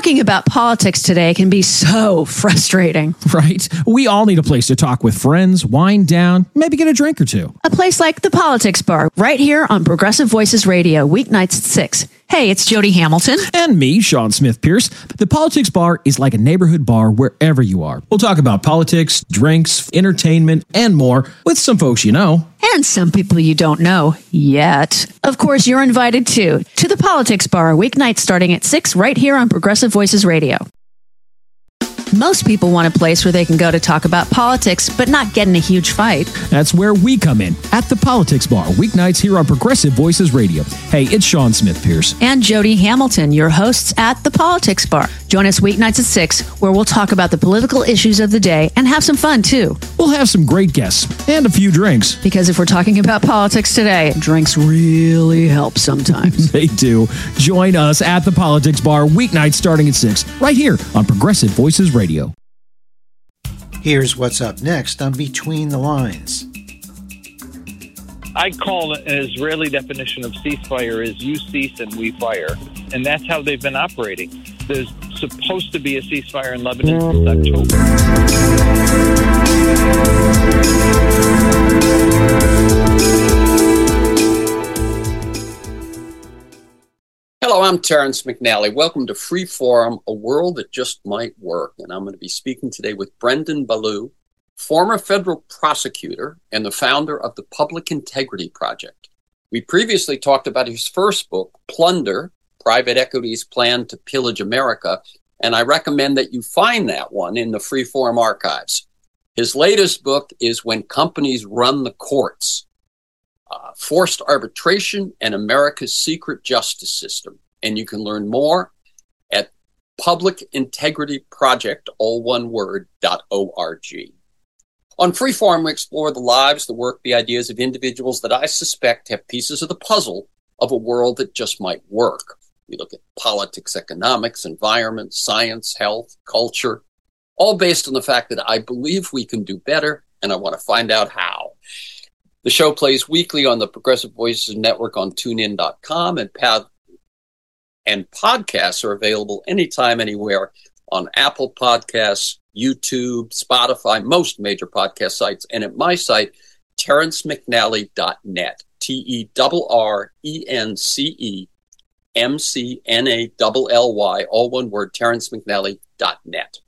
Talking about politics today can be so frustrating. Right? We all need a place to talk with friends, wind down, maybe get a drink or two. A place like the Politics Bar, right here on Progressive Voices Radio, weeknights at 6. Hey, it's Jody Hamilton. And me, Sean Smith Pierce. The Politics Bar is like a neighborhood bar wherever you are. We'll talk about politics, drinks, entertainment, and more with some folks you know. And some people you don't know yet. Of course, you're invited too to the Politics Bar, weeknights starting at 6 right here on Progressive Voices Radio. Most people want a place where they can go to talk about politics, but not get in a huge fight. That's where we come in, at the Politics Bar, weeknights here on Progressive Voices Radio. Hey, it's Sean Smith Pierce. And Jody Hamilton, your hosts at the Politics Bar. Join us weeknights at 6, where we'll talk about the political issues of the day and have some fun, too. We'll have some great guests and a few drinks. Because if we're talking about politics today, drinks really help sometimes. They do. Join us at the Politics Bar, weeknights starting at 6, right here on Progressive Voices Radio. Here's what's up next on Between the Lines. I call an Israeli definition of ceasefire is you cease and we fire. And that's how they've been operating. There's supposed to be a ceasefire in Lebanon since October. Hello, I'm Terrence McNally. Welcome to Freeform, a world that just might work. And I'm going to be speaking today with Brendan Ballou, former federal prosecutor and the founder of the Public Integrity Project. We previously talked about his first book, Plunder, Private Equity's Plan to Pillage America, and I recommend that you find that one in the Freeform archives. His latest book is When Companies Run the Courts, Forced Arbitration and America's Secret Justice System. And you can learn more at publicintegrityproject, all one word, .org. On Freeform, we explore the lives, the work, the ideas of individuals that I suspect have pieces of the puzzle of a world that just might work. We look at politics, economics, environment, science, health, culture, all based on the fact that I believe we can do better, and I want to find out how. The show plays weekly on the Progressive Voices Network on TuneIn.com, and podcasts are available anytime, anywhere on Apple Podcasts, YouTube, Spotify, most major podcast sites, and at my site, terrencemcnally.net, TerrenceMcNally, all one word, terrencemcnally.net.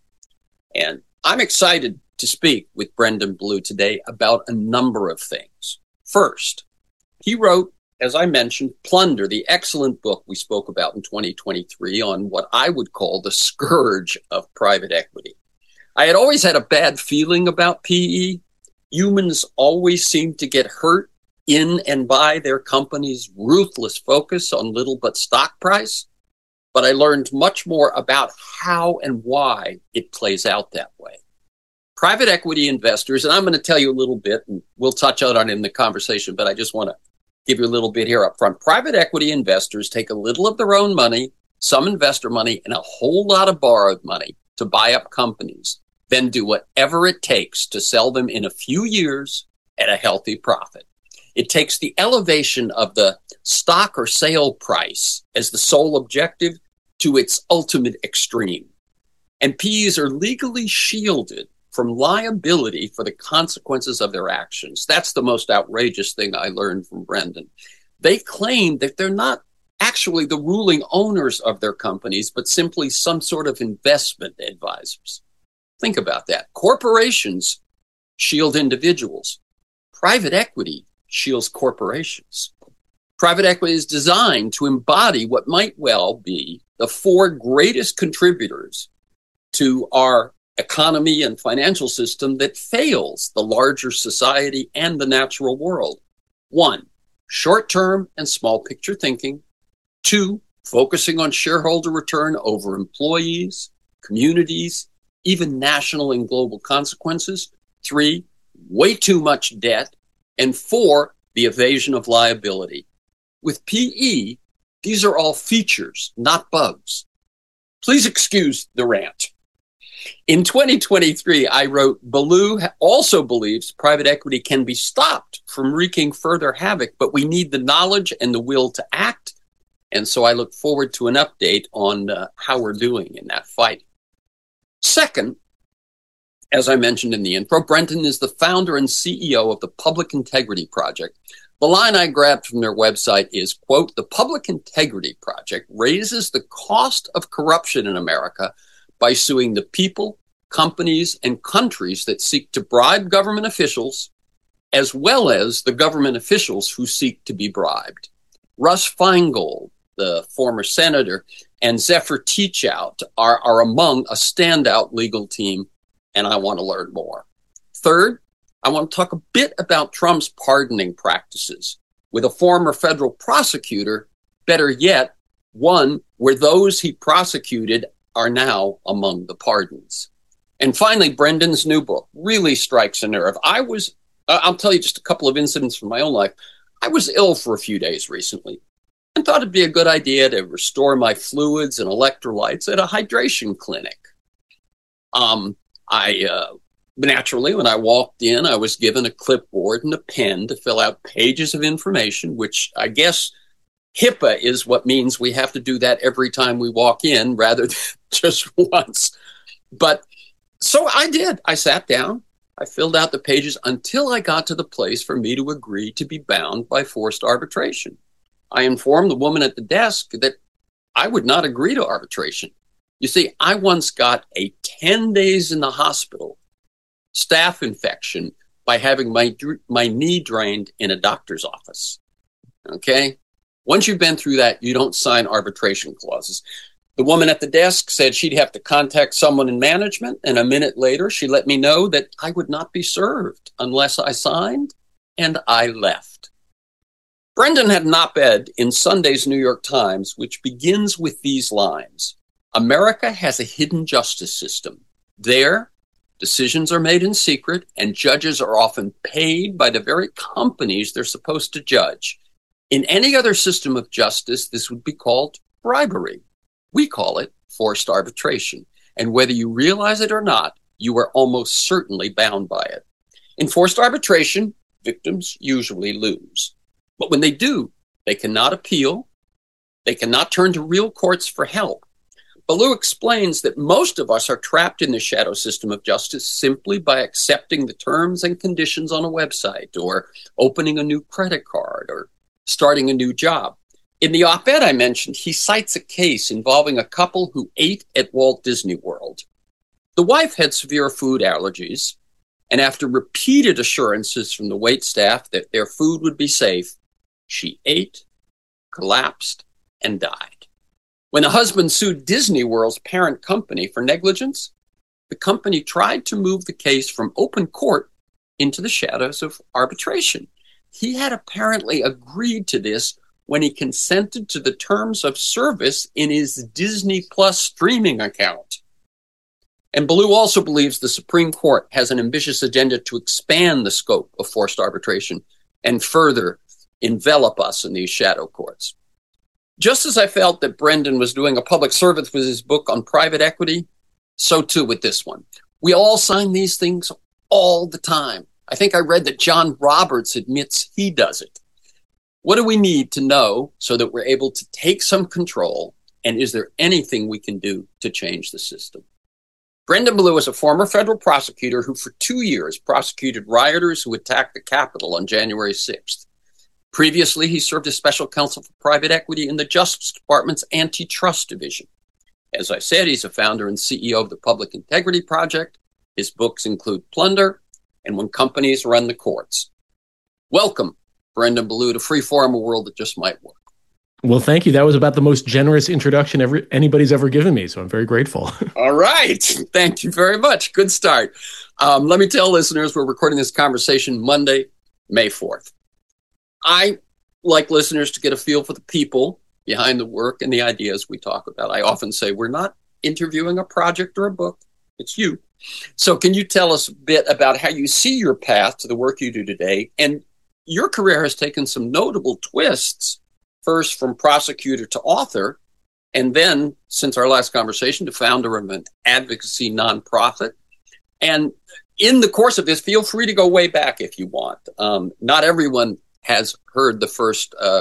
And I'm excited to speak with Brendan Ballou today about a number of things. First, he wrote, as I mentioned, Plunder, the excellent book we spoke about in 2023 on what I would call the scourge of private equity. I had always had a bad feeling about PE. Humans always seem to get hurt in and by their company's ruthless focus on little but stock price. But I learned much more about how and why it plays out that way. Private equity investors, and I'm going to tell you a little bit, and we'll touch on it in the conversation, but I just want to give you a little bit here up front. Private equity investors take a little of their own money, some investor money, and a whole lot of borrowed money to buy up companies, then do whatever it takes to sell them in a few years at a healthy profit. It takes the elevation of the stock or sale price as the sole objective to its ultimate extreme. And PEs are legally shielded from liability for the consequences of their actions. That's the most outrageous thing I learned from Brendan. They claim that they're not actually the ruling owners of their companies, but simply some sort of investment advisors. Think about that. Corporations shield individuals. Private equity shields corporations. Private equity is designed to embody what might well be the four greatest contributors to our economy and financial system that fails the larger society and the natural world. 1, short-term and small picture thinking. 2, focusing on shareholder return over employees, communities, even national and global consequences. 3, way too much debt. And 4, the evasion of liability. With PE, these are all features, not bugs. Please excuse the rant. In 2023, I wrote, Ballou also believes private equity can be stopped from wreaking further havoc, but we need the knowledge and the will to act And so I look forward to an update on how we're doing in that fight. Second, as I mentioned in the intro, Brendan is the founder and CEO of the Public Integrity Project. The line I grabbed from their website is, quote, "The Public Integrity Project raises the cost of corruption in America by suing the people, companies, and countries that seek to bribe government officials, as well as the government officials who seek to be bribed." Russ Feingold, the former senator, and Zephyr Teachout are among a standout legal team, and I want to learn more. Third, I want to talk a bit about Trump's pardoning practices with a former federal prosecutor, better yet, one where those he prosecuted are now among the pardons. And finally, Brendan's new book really strikes a nerve. I'll tell you just a couple of incidents from my own life. I was ill for a few days recently and thought it'd be a good idea to restore my fluids and electrolytes at a hydration clinic. Naturally, when I walked in, I was given a clipboard and a pen to fill out pages of information, which I guess HIPAA is what means we have to do that every time we walk in rather than just once. But so I did. I sat down. I filled out the pages until I got to the place for me to agree to be bound by forced arbitration. I informed the woman at the desk that I would not agree to arbitration. You see, I once got a 10 days in the hospital staph infection by having my knee drained in a doctor's office. Okay? Once you've been through that, you don't sign arbitration clauses. The woman at the desk said she'd have to contact someone in management, and a minute later, she let me know that I would not be served unless I signed, and I left. Brendan had an op-ed in Sunday's New York Times, which begins with these lines: "America has a hidden justice system. There, decisions are made in secret, and judges are often paid by the very companies they're supposed to judge. In any other system of justice, this would be called bribery. We call it forced arbitration. And whether you realize it or not, you are almost certainly bound by it. In forced arbitration, victims usually lose. But when they do, they cannot appeal. They cannot turn to real courts for help. Ballou explains that most of us are trapped in the shadow system of justice simply by accepting the terms and conditions on a website, or opening a new credit card, or starting a new job. In the op-ed I mentioned, he cites a case involving a couple who ate at Walt Disney World. The wife had severe food allergies, and after repeated assurances from the waitstaff that their food would be safe, she ate, collapsed, and died. When the husband sued Disney World's parent company for negligence, the company tried to move the case from open court into the shadows of arbitration. He had apparently agreed to this when he consented to the terms of service in his Disney Plus streaming account. And Ballou also believes the Supreme Court has an ambitious agenda to expand the scope of forced arbitration and further envelop us in these shadow courts. Just as I felt that Brendan was doing a public service with his book on private equity, so too with this one. We all sign these things all the time. I think I read that John Roberts admits he does it. What do we need to know so that we're able to take some control? And is there anything we can do to change the system? Brendan Ballou is a former federal prosecutor who for 2 years prosecuted rioters who attacked the Capitol on January 6th. Previously, he served as special counsel for private equity in the Justice Department's Antitrust Division. As I said, he's a founder and CEO of the Public Integrity Project. His books include Plunder and When Companies Run the Courts. Welcome, Brendan Ballou, to Freeform, a world that just might work. Well, thank you. That was about the most generous introduction anybody's ever given me, so I'm very grateful. All right. Thank you very much. Good start. Let me tell listeners we're recording this conversation Monday, May 4th. I like listeners to get a feel for the people behind the work and the ideas we talk about. I often say we're not interviewing a project or a book. It's you. So can you tell us a bit about how you see your path to the work you do today? And your career has taken some notable twists, first from prosecutor to author, and then, since our last conversation, to founder of an advocacy nonprofit. And in the course of this, feel free to go way back if you want. Not everyone has heard the first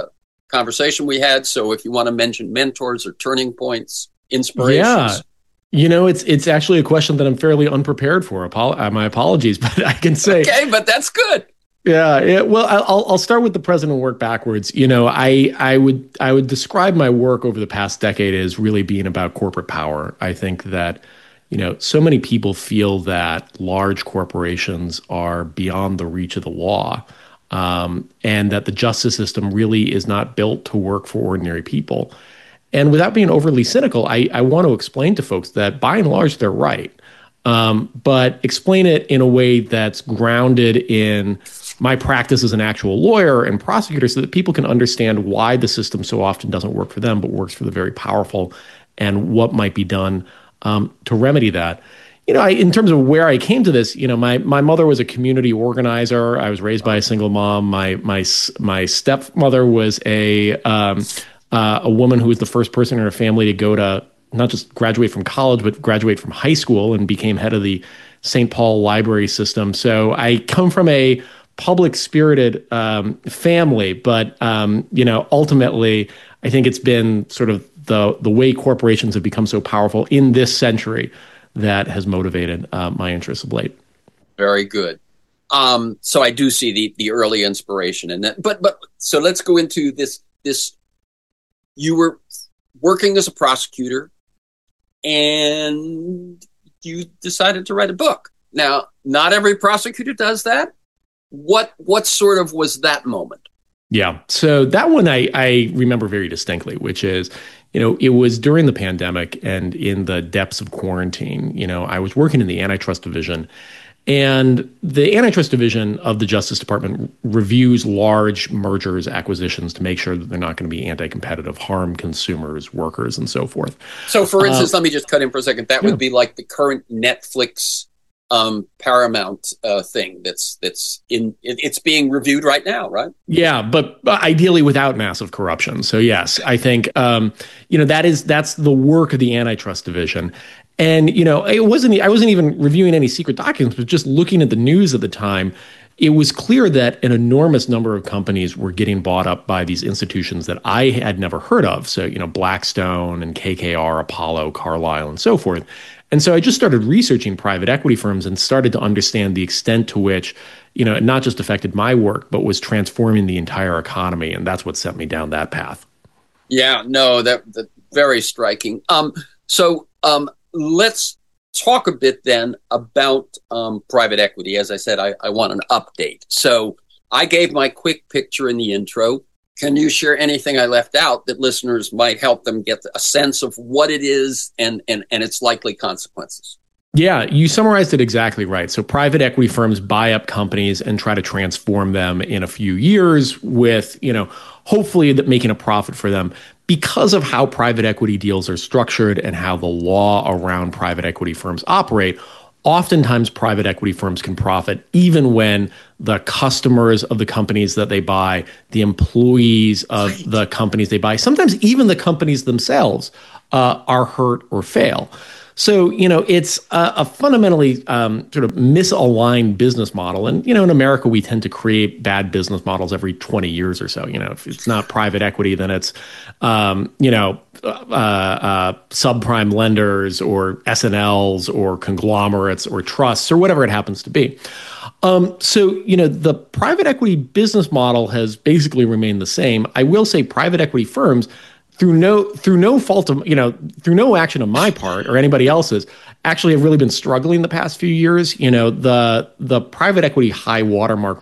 conversation we had. So if you want to mention mentors or turning points, inspirations. Yeah. It's actually a question that I'm fairly unprepared for. My apologies, but I can say. Okay, but that's good. Yeah. Well, I'll start with the present and work backwards. I would describe my work over the past decade as really being about corporate power. I think that, so many people feel that large corporations are beyond the reach of the law, and that the justice system really is not built to work for ordinary people. And without being overly cynical, I want to explain to folks that by and large, they're right. But explain it in a way that's grounded in my practice as an actual lawyer and prosecutor so that people can understand why the system so often doesn't work for them, but works for the very powerful, and what might be done to remedy that. In terms of where I came to this, my mother was a community organizer. I was raised by a single mom. My stepmother was a woman who was the first person in her family to go to not just graduate from college, but graduate from high school, and became head of the St. Paul library system. So I come from a public spirited family, but ultimately, I think it's been sort of the way corporations have become so powerful in this century that has motivated my interest of late. Very good. So I do see the early inspiration in that. But so let's go into this. You were working as a prosecutor, and you decided to write a book. Now, not every prosecutor does that. What sort of was that moment? Yeah. So that one I remember very distinctly, which is, it was during the pandemic and in the depths of quarantine. I was working in the antitrust division, and the antitrust division of the Justice Department reviews large mergers, acquisitions to make sure that they're not going to be anti-competitive, harm consumers, workers, and so forth. So, for instance, let me just cut in for a second. That would be like the current Netflix Paramount thing it's being reviewed right now, right? Yeah, but ideally without massive corruption. So yes, I think that's the work of the antitrust division. And I wasn't even reviewing any secret documents, but just looking at the news at the time, it was clear that an enormous number of companies were getting bought up by these institutions that I had never heard of. So Blackstone and KKR, Apollo, Carlyle, and so forth. And so I just started researching private equity firms and started to understand the extent to which, it not just affected my work, but was transforming the entire economy. And that's what sent me down that path. Yeah, no, that's very striking. So let's talk a bit then about private equity. As I said, I want an update. So I gave my quick picture in the intro. Can you share anything I left out that listeners might help them get a sense of what it is and its likely consequences? Yeah, you summarized it exactly right. So private equity firms buy up companies and try to transform them in a few years with, hopefully making a profit for them. Because of how private equity deals are structured and how the law around private equity firms operate, oftentimes private equity firms can profit even when the customers of the companies that they buy, the employees of the companies they buy, sometimes even the companies themselves are hurt or fail. So, it's a fundamentally sort of misaligned business model. And, in America, we tend to create bad business models every 20 years or so. If it's not private equity, then it's, subprime lenders or SNLs or conglomerates or trusts or whatever it happens to be. So, the private equity business model has basically remained the same. I will say private equity firms, through no fault of, through no action on my part or anybody else's, actually have really been struggling the past few years. The private equity high watermark